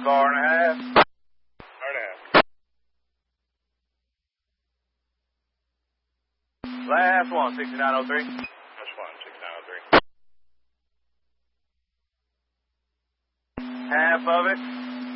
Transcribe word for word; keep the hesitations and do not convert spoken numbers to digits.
Car and a half. Car and a half. Last one, sixty-nine oh three. That's fine, sixty-nine oh three. Half of it.